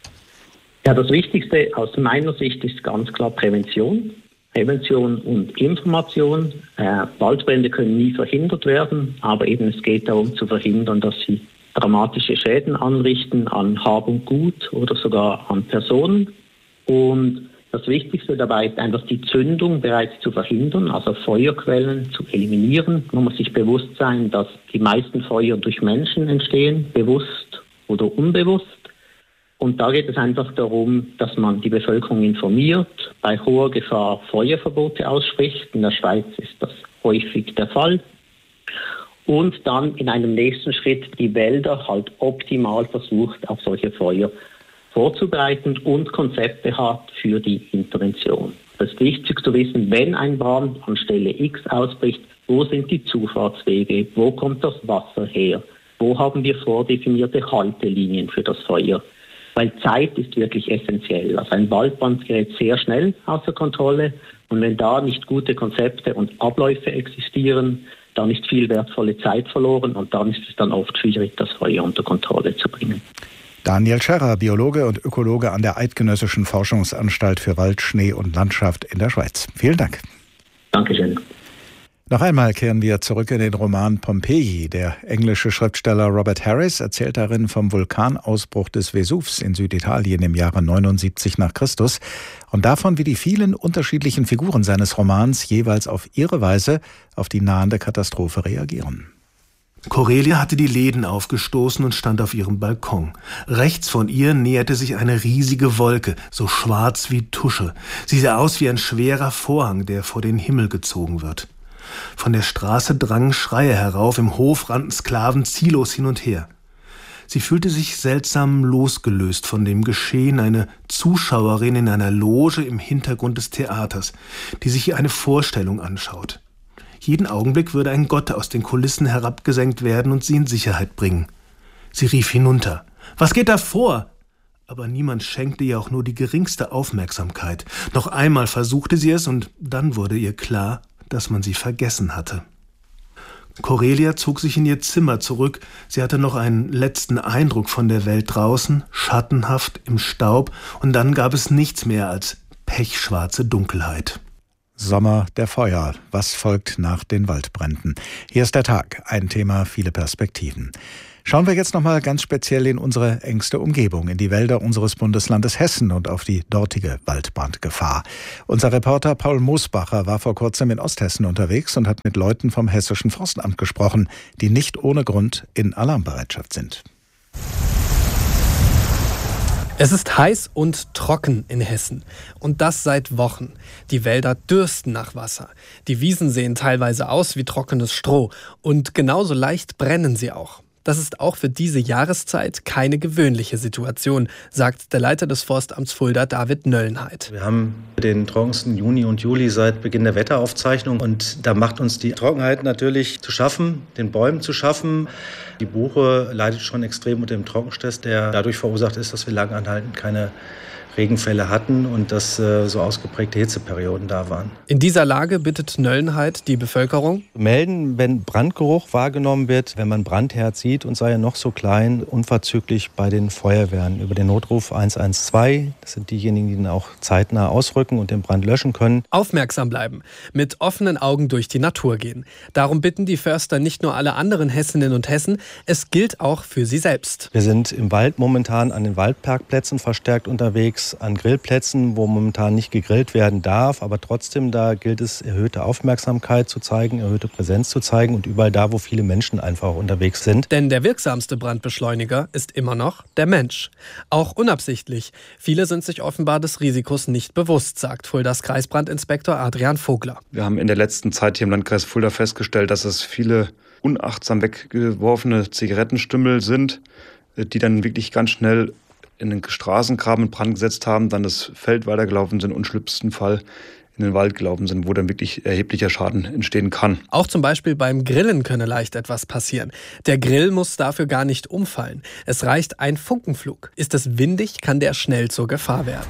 Ja, das Wichtigste aus meiner Sicht ist ganz klar Prävention. Prävention und Information. Äh, Waldbrände können nie verhindert werden, aber eben es geht darum zu verhindern, dass sie dramatische Schäden anrichten an Hab und Gut oder sogar an Personen. Und das Wichtigste dabei ist einfach die Zündung bereits zu verhindern, also Feuerquellen zu eliminieren. Man muss sich bewusst sein, dass die meisten Feuer durch Menschen entstehen, bewusst oder unbewusst. Und da geht es einfach darum, dass man die Bevölkerung informiert, bei hoher Gefahr Feuerverbote ausspricht. In der Schweiz ist das häufig der Fall. Und dann in einem nächsten Schritt die Wälder halt optimal versucht, auf solche Feuer vorzubereiten und Konzepte hat für die Intervention. Das ist wichtig zu wissen, wenn ein Brand an Stelle X ausbricht, wo sind die Zufahrtswege, wo kommt das Wasser her, wo haben wir vordefinierte Haltelinien für das Feuer. Weil Zeit ist wirklich essentiell. Also ein Waldbrand gerät sehr schnell außer Kontrolle und wenn da nicht gute Konzepte und Abläufe existieren, dann ist viel wertvolle Zeit verloren und dann ist es dann oft schwierig, das Feuer unter Kontrolle zu bringen. Daniel Scherrer, Biologe und Ökologe an der Eidgenössischen Forschungsanstalt für Wald, Schnee und Landschaft in der Schweiz. Vielen Dank. Dankeschön. Noch einmal kehren wir zurück in den Roman Pompeji. Der englische Schriftsteller Robert Harris erzählt darin vom Vulkanausbruch des Vesuvs in Süditalien im Jahre neunundsiebzig nach Christus und davon, wie die vielen unterschiedlichen Figuren seines Romans jeweils auf ihre Weise auf die nahende Katastrophe reagieren. Corelia hatte die Läden aufgestoßen und stand auf ihrem Balkon. Rechts von ihr näherte sich eine riesige Wolke, so schwarz wie Tusche. Sie sah aus wie ein schwerer Vorhang, der vor den Himmel gezogen wird. Von der Straße drangen Schreie herauf, im Hof rannten Sklaven ziellos hin und her. Sie fühlte sich seltsam losgelöst von dem Geschehen, eine Zuschauerin in einer Loge im Hintergrund des Theaters, die sich eine Vorstellung anschaut. Jeden Augenblick würde ein Gott aus den Kulissen herabgesenkt werden und sie in Sicherheit bringen. Sie rief hinunter: »Was geht da vor?« aber niemand schenkte ihr auch nur die geringste Aufmerksamkeit. Noch einmal versuchte sie es und dann wurde ihr klar, dass man sie vergessen hatte. Corelia zog sich in ihr Zimmer zurück. Sie hatte noch einen letzten Eindruck von der Welt draußen, schattenhaft im Staub, und dann gab es nichts mehr als pechschwarze Dunkelheit. Sommer der Feuer. Was folgt nach den Waldbränden? Hier ist der Tag. Ein Thema, viele Perspektiven. Schauen wir jetzt nochmal ganz speziell in unsere engste Umgebung, in die Wälder unseres Bundeslandes Hessen und auf die dortige Waldbrandgefahr. Unser Reporter Paul Moosbacher war vor kurzem in Osthessen unterwegs und hat mit Leuten vom Hessischen Forstamt gesprochen, die nicht ohne Grund in Alarmbereitschaft sind. Es ist heiß und trocken in Hessen. Und das seit Wochen. Die Wälder dürsten nach Wasser. Die Wiesen sehen teilweise aus wie trockenes Stroh. Und genauso leicht brennen sie auch. Das ist auch für diese Jahreszeit keine gewöhnliche Situation, sagt der Leiter des Forstamts Fulda, David Nöllenheit. Wir haben den trockensten Juni und Juli seit Beginn der Wetteraufzeichnung. Und da macht uns die Trockenheit natürlich zu schaffen, den Bäumen zu schaffen. Die Buche leidet schon extrem unter dem Trockenstress, der dadurch verursacht ist, dass wir lang anhaltend keine Regenfälle hatten und dass äh, so ausgeprägte Hitzeperioden da waren. In dieser Lage bittet Nöllenheit die Bevölkerung: melden, wenn Brandgeruch wahrgenommen wird, wenn man Brandherd sieht und sei er noch so klein, unverzüglich bei den Feuerwehren über den Notruf eins eins zwei. Das sind diejenigen, die dann auch zeitnah ausrücken und den Brand löschen können. Aufmerksam bleiben, mit offenen Augen durch die Natur gehen. Darum bitten die Förster nicht nur alle anderen Hessinnen und Hessen, es gilt auch für sie selbst. Wir sind im Wald momentan an den Waldparkplätzen verstärkt unterwegs, an Grillplätzen, wo momentan nicht gegrillt werden darf, aber trotzdem da gilt es, erhöhte Aufmerksamkeit zu zeigen, erhöhte Präsenz zu zeigen und überall da, wo viele Menschen einfach unterwegs sind. Denn der wirksamste Brandbeschleuniger ist immer noch der Mensch. Auch unabsichtlich. Viele sind sich offenbar des Risikos nicht bewusst, sagt Fuldas Kreisbrandinspektor Adrian Vogler. Wir haben in der letzten Zeit hier im Landkreis Fulda festgestellt, dass es viele unachtsam weggeworfene Zigarettenstümmel sind, die dann wirklich ganz schnell in den Straßengraben in Brand gesetzt haben, dann das Feld weitergelaufen sind und im schlimmsten Fall in den Wald gelaufen sind, wo dann wirklich erheblicher Schaden entstehen kann. Auch zum Beispiel beim Grillen könne leicht etwas passieren. Der Grill muss dafür gar nicht umfallen. Es reicht ein Funkenflug. Ist es windig, kann der schnell zur Gefahr werden.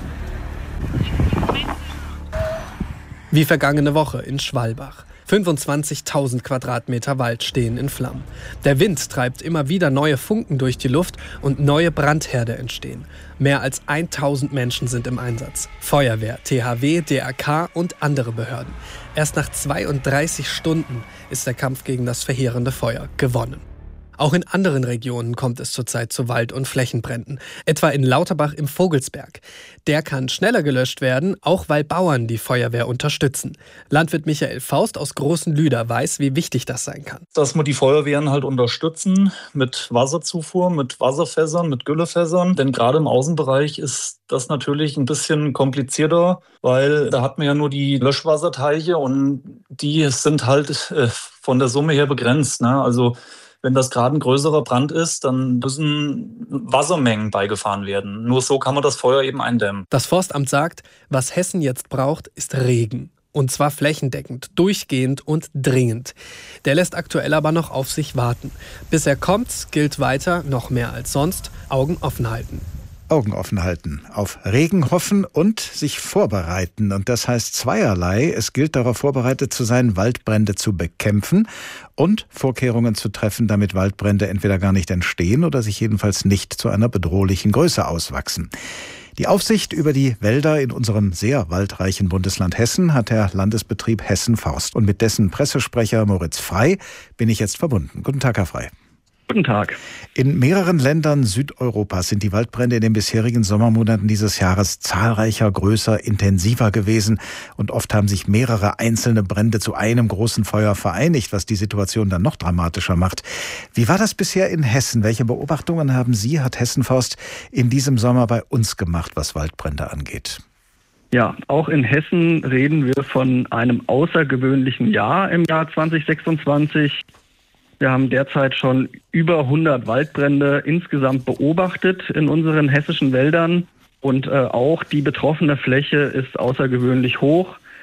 Wie vergangene Woche in Schwalbach. fünfundzwanzigtausend Quadratmeter Wald stehen in Flammen. Der Wind treibt immer wieder neue Funken durch die Luft und neue Brandherde entstehen. Mehr als tausend Menschen sind im Einsatz. Feuerwehr, T H W, D R K und andere Behörden. Erst nach zweiunddreißig Stunden ist der Kampf gegen das verheerende Feuer gewonnen. Auch in anderen Regionen kommt es zurzeit zu Wald- und Flächenbränden, etwa in Lauterbach im Vogelsberg. Der kann schneller gelöscht werden, auch weil Bauern die Feuerwehr unterstützen. Landwirt Michael Faust aus Großen Lüder weiß, wie wichtig das sein kann. Dass wir die Feuerwehren halt unterstützen mit Wasserzufuhr, mit Wasserfässern, mit Güllefässern. Denn gerade im Außenbereich ist das natürlich ein bisschen komplizierter, weil da hat man ja nur die Löschwasserteiche und die sind halt äh, von der Summe her begrenzt, ne? Also wenn das gerade ein größerer Brand ist, dann müssen Wassermengen beigefahren werden. Nur so kann man das Feuer eben eindämmen. Das Forstamt sagt, was Hessen jetzt braucht, ist Regen. Und zwar flächendeckend, durchgehend und dringend. Der lässt aktuell aber noch auf sich warten. Bis er kommt, gilt weiter, noch mehr als sonst, Augen offen halten. Augen offen halten, auf Regen hoffen und sich vorbereiten. Und das heißt zweierlei. Es gilt, darauf vorbereitet zu sein, Waldbrände zu bekämpfen und Vorkehrungen zu treffen, damit Waldbrände entweder gar nicht entstehen oder sich jedenfalls nicht zu einer bedrohlichen Größe auswachsen. Die Aufsicht über die Wälder in unserem sehr waldreichen Bundesland Hessen hat der Landesbetrieb Hessen Forst. Und mit dessen Pressesprecher Moritz Frey bin ich jetzt verbunden. Guten Tag, Herr Frey. Guten Tag. In mehreren Ländern Südeuropas sind die Waldbrände in den bisherigen Sommermonaten dieses Jahres zahlreicher, größer, intensiver gewesen. Und oft haben sich mehrere einzelne Brände zu einem großen Feuer vereinigt, was die Situation dann noch dramatischer macht. Wie war das bisher in Hessen? Welche Beobachtungen haben Sie, hat Hessen Forst, in diesem Sommer bei uns gemacht, was Waldbrände angeht? Ja, auch in Hessen reden wir von einem außergewöhnlichen Jahr im Jahr zwanzig sechsundzwanzig. Wir haben derzeit schon über hundert Waldbrände insgesamt beobachtet in unseren hessischen Wäldern und äh, auch die betroffene Fläche ist außergewöhnlich hoch.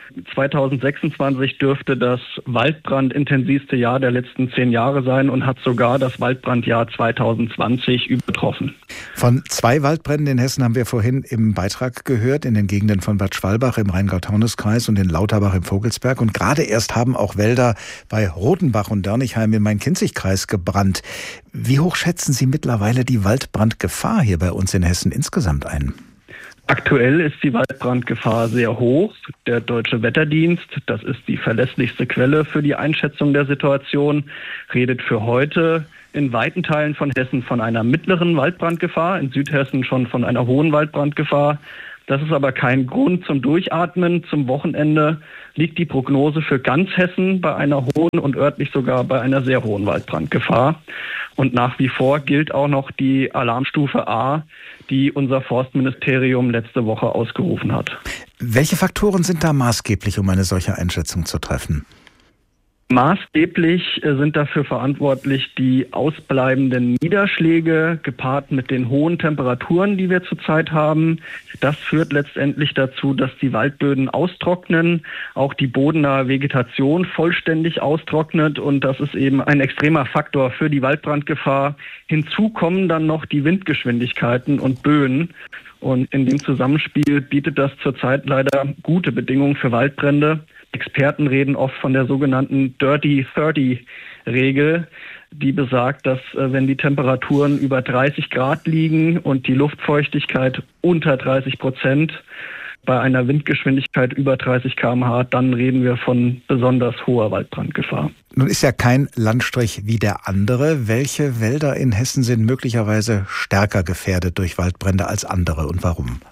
zweitausendsechsundzwanzig dürfte das waldbrandintensivste Jahr der letzten zehn Jahre sein und hat sogar das Waldbrandjahr zweitausendzwanzig übertroffen. Von zwei Waldbränden in Hessen haben wir vorhin im Beitrag gehört, in den Gegenden von Bad Schwalbach im Rheingau-Taunus-Kreis und in Lauterbach im Vogelsberg. Und gerade erst haben auch Wälder bei Rodenbach und Dörnigheim im Main-Kinzig-Kreis gebrannt. Wie hoch schätzen Sie mittlerweile die Waldbrandgefahr hier bei uns in Hessen insgesamt ein? Aktuell ist die Waldbrandgefahr sehr hoch. Der Deutsche Wetterdienst, das ist die verlässlichste Quelle für die Einschätzung der Situation, redet für heute in weiten Teilen von Hessen von einer mittleren Waldbrandgefahr, in Südhessen schon von einer hohen Waldbrandgefahr. Das ist aber kein Grund zum Durchatmen. Zum Wochenende liegt die Prognose für ganz Hessen bei einer hohen und örtlich sogar bei einer sehr hohen Waldbrandgefahr. Und nach wie vor gilt auch noch die Alarmstufe A, die unser Forstministerium letzte Woche ausgerufen hat. Welche Faktoren sind da maßgeblich, um eine solche Einschätzung zu treffen? Maßgeblich sind dafür verantwortlich die ausbleibenden Niederschläge gepaart mit den hohen Temperaturen, die wir zurzeit haben. Das führt letztendlich dazu, dass die Waldböden austrocknen, auch die bodennahe Vegetation vollständig austrocknet und das ist eben ein extremer Faktor für die Waldbrandgefahr. Hinzu kommen dann noch die Windgeschwindigkeiten und Böen. Und in dem Zusammenspiel bietet das zurzeit leider gute Bedingungen für Waldbrände. Experten reden oft von der sogenannten Dirty thirty Regel, die besagt, dass äh, wenn die Temperaturen über dreißig Grad liegen und die Luftfeuchtigkeit unter dreißig Prozent bei einer Windgeschwindigkeit über dreißig Kilometer pro Stunde, dann reden wir von besonders hoher Waldbrandgefahr. Nun ist ja kein Landstrich wie der andere. Welche Wälder in Hessen sind möglicherweise stärker gefährdet durch Waldbrände als andere und warum?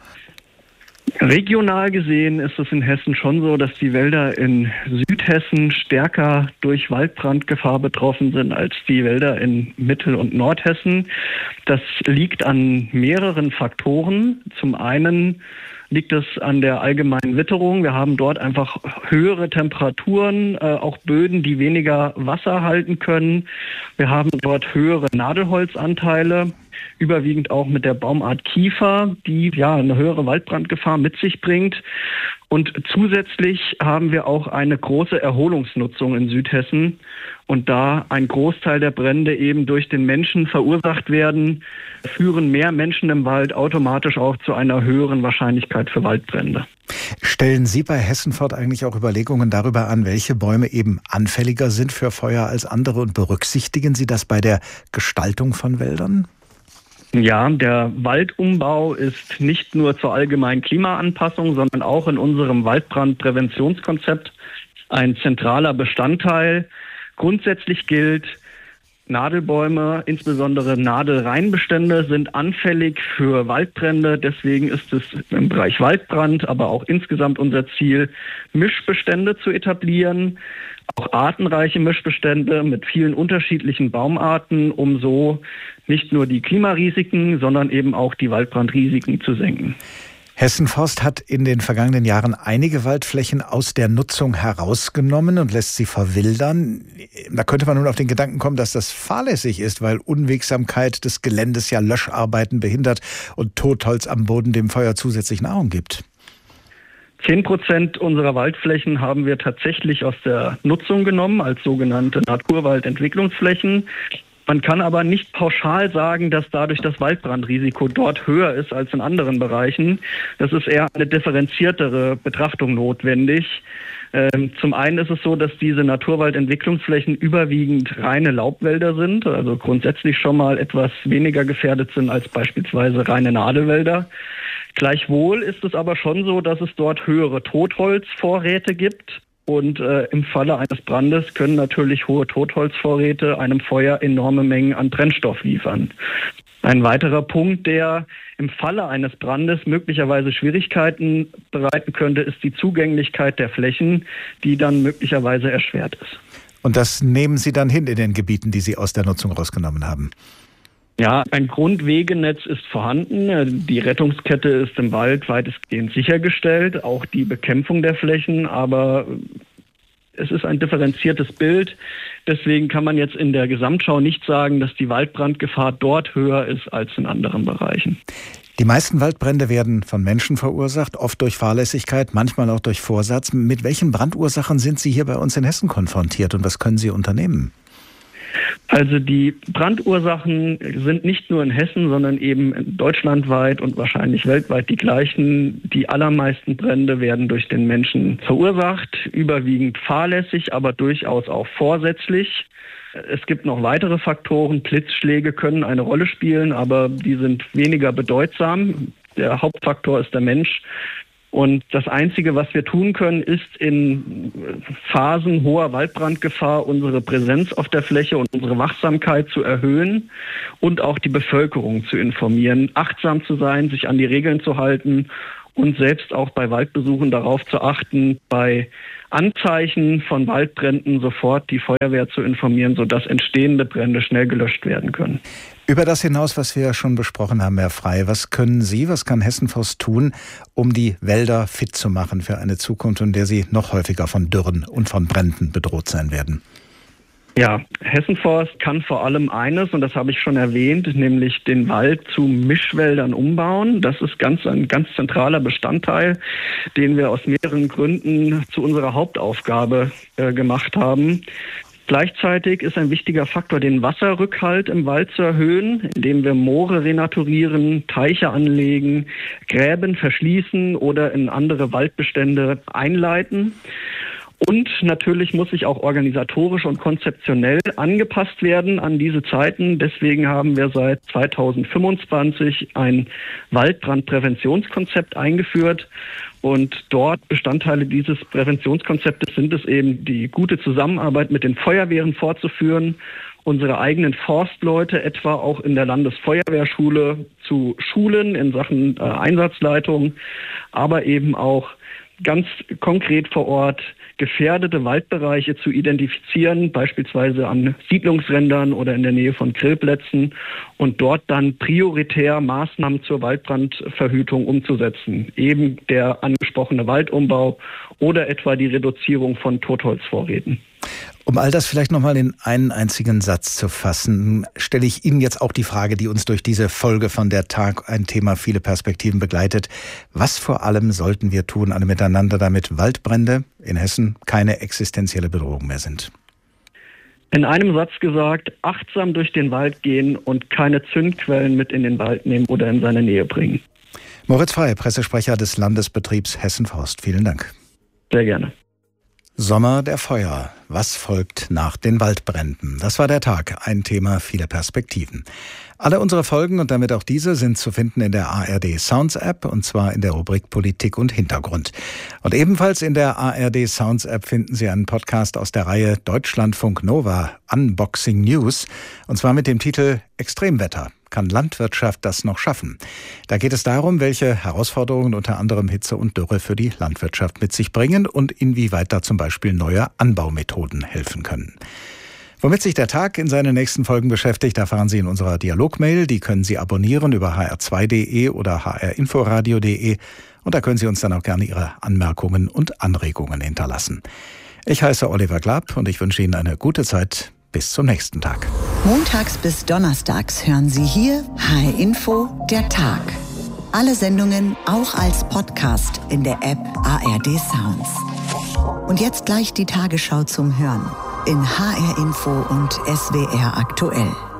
Regional gesehen ist es in Hessen schon so, dass die Wälder in Südhessen stärker durch Waldbrandgefahr betroffen sind als die Wälder in Mittel- und Nordhessen. Das liegt an mehreren Faktoren. Zum einen liegt es an der allgemeinen Witterung. Wir haben dort einfach höhere Temperaturen, äh, auch Böden, die weniger Wasser halten können. Wir haben dort höhere Nadelholzanteile, überwiegend auch mit der Baumart Kiefer, die ja eine höhere Waldbrandgefahr mit sich bringt. Und zusätzlich haben wir auch eine große Erholungsnutzung in Südhessen. Und da ein Großteil der Brände eben durch den Menschen verursacht werden, führen mehr Menschen im Wald automatisch auch zu einer höheren Wahrscheinlichkeit für Waldbrände. Stellen Sie bei Hessenfort eigentlich auch Überlegungen darüber an, welche Bäume eben anfälliger sind für Feuer als andere und berücksichtigen Sie das bei der Gestaltung von Wäldern? Ja, der Waldumbau ist nicht nur zur allgemeinen Klimaanpassung, sondern auch in unserem Waldbrandpräventionskonzept ein zentraler Bestandteil. Grundsätzlich gilt, Nadelbäume, insbesondere Nadelreinbestände, sind anfällig für Waldbrände. Deswegen ist es im Bereich Waldbrand, aber auch insgesamt unser Ziel, Mischbestände zu etablieren. Auch artenreiche Mischbestände mit vielen unterschiedlichen Baumarten, um so nicht nur die Klimarisiken, sondern eben auch die Waldbrandrisiken zu senken. Hessenforst hat in den vergangenen Jahren einige Waldflächen aus der Nutzung herausgenommen und lässt sie verwildern. Da könnte man nun auf den Gedanken kommen, dass das fahrlässig ist, weil Unwegsamkeit des Geländes ja Löscharbeiten behindert und Totholz am Boden dem Feuer zusätzlich Nahrung gibt. Zehn Prozent unserer Waldflächen haben wir tatsächlich aus der Nutzung genommen als sogenannte Naturwaldentwicklungsflächen. Man kann aber nicht pauschal sagen, dass dadurch das Waldbrandrisiko dort höher ist als in anderen Bereichen. Das ist eher eine differenziertere Betrachtung notwendig. Ähm, zum einen ist es so, dass diese Naturwaldentwicklungsflächen überwiegend reine Laubwälder sind, also grundsätzlich schon mal etwas weniger gefährdet sind als beispielsweise reine Nadelwälder. Gleichwohl ist es aber schon so, dass es dort höhere Totholzvorräte gibt. Und äh, im Falle eines Brandes können natürlich hohe Totholzvorräte einem Feuer enorme Mengen an Brennstoff liefern. Ein weiterer Punkt, der im Falle eines Brandes möglicherweise Schwierigkeiten bereiten könnte, ist die Zugänglichkeit der Flächen, die dann möglicherweise erschwert ist. Und das nehmen Sie dann hin in den Gebieten, die Sie aus der Nutzung rausgenommen haben? Ja, ein Grundwegenetz ist vorhanden. Die Rettungskette ist im Wald weitestgehend sichergestellt, auch die Bekämpfung der Flächen, aber es ist ein differenziertes Bild. Deswegen kann man jetzt in der Gesamtschau nicht sagen, dass die Waldbrandgefahr dort höher ist als in anderen Bereichen. Die meisten Waldbrände werden von Menschen verursacht, oft durch Fahrlässigkeit, manchmal auch durch Vorsatz. Mit welchen Brandursachen sind Sie hier bei uns in Hessen konfrontiert und was können Sie unternehmen? Also die Brandursachen sind nicht nur in Hessen, sondern eben deutschlandweit und wahrscheinlich weltweit die gleichen. Die allermeisten Brände werden durch den Menschen verursacht, überwiegend fahrlässig, aber durchaus auch vorsätzlich. Es gibt noch weitere Faktoren. Blitzschläge können eine Rolle spielen, aber die sind weniger bedeutsam. Der Hauptfaktor ist der Mensch. Und das Einzige, was wir tun können, ist in Phasen hoher Waldbrandgefahr unsere Präsenz auf der Fläche und unsere Wachsamkeit zu erhöhen und auch die Bevölkerung zu informieren, achtsam zu sein, sich an die Regeln zu halten und selbst auch bei Waldbesuchen darauf zu achten, bei Anzeichen von Waldbränden sofort die Feuerwehr zu informieren, sodass entstehende Brände schnell gelöscht werden können. Über das hinaus, was wir schon besprochen haben, Herr Frey, was können Sie, was kann Hessenforst tun, um die Wälder fit zu machen für eine Zukunft, in der sie noch häufiger von Dürren und von Bränden bedroht sein werden? Ja, Hessenforst kann vor allem eines, und das habe ich schon erwähnt, nämlich den Wald zu Mischwäldern umbauen. Das ist ganz ein ganz zentraler Bestandteil, den wir aus mehreren Gründen zu unserer Hauptaufgabe äh, gemacht haben. Gleichzeitig ist ein wichtiger Faktor, den Wasserrückhalt im Wald zu erhöhen, indem wir Moore renaturieren, Teiche anlegen, Gräben verschließen oder in andere Waldbestände einleiten. Und natürlich muss sich auch organisatorisch und konzeptionell angepasst werden an diese Zeiten. Deswegen haben wir seit zweitausendfünfundzwanzig ein Waldbrandpräventionskonzept eingeführt. Und dort Bestandteile dieses Präventionskonzeptes sind es eben, die gute Zusammenarbeit mit den Feuerwehren fortzuführen, unsere eigenen Forstleute etwa auch in der Landesfeuerwehrschule zu schulen in Sachen äh, Einsatzleitung, aber eben auch ganz konkret vor Ort gefährdete Waldbereiche zu identifizieren, beispielsweise an Siedlungsrändern oder in der Nähe von Grillplätzen und dort dann prioritär Maßnahmen zur Waldbrandverhütung umzusetzen. Eben der angesprochene Waldumbau oder etwa die Reduzierung von Totholzvorräten. Um all das vielleicht nochmal in einen einzigen Satz zu fassen, stelle ich Ihnen jetzt auch die Frage, die uns durch diese Folge von der Tag ein Thema viele Perspektiven begleitet. Was vor allem sollten wir tun, alle miteinander, damit Waldbrände in Hessen keine existenzielle Bedrohung mehr sind? In einem Satz gesagt, achtsam durch den Wald gehen und keine Zündquellen mit in den Wald nehmen oder in seine Nähe bringen. Moritz Frey, Pressesprecher des Landesbetriebs Hessenforst. Vielen Dank. Sehr gerne. Sommer der Feuer. Was folgt nach den Waldbränden? Das war der Tag. Ein Thema, viele Perspektiven. Alle unsere Folgen und damit auch diese sind zu finden in der A R D Sounds App und zwar in der Rubrik Politik und Hintergrund. Und ebenfalls in der A R D Sounds App finden Sie einen Podcast aus der Reihe Deutschlandfunk Nova Unboxing News und zwar mit dem Titel Extremwetter. Kann Landwirtschaft das noch schaffen? Da geht es darum, welche Herausforderungen unter anderem Hitze und Dürre für die Landwirtschaft mit sich bringen und inwieweit da zum Beispiel neue Anbaumethoden helfen können. Womit sich der Tag in seinen nächsten Folgen beschäftigt, erfahren Sie in unserer Dialogmail. Die können Sie abonnieren über h r zwei punkt d e oder h r inforadio punkt d e und da können Sie uns dann auch gerne Ihre Anmerkungen und Anregungen hinterlassen. Ich heiße Oliver Glab und ich wünsche Ihnen eine gute Zeit. Bis zum nächsten Tag. Montags bis donnerstags hören Sie hier H R Info, der Tag. Alle Sendungen auch als Podcast in der App A R D Sounds. Und jetzt gleich die Tagesschau zum Hören in H R Info und S W R aktuell.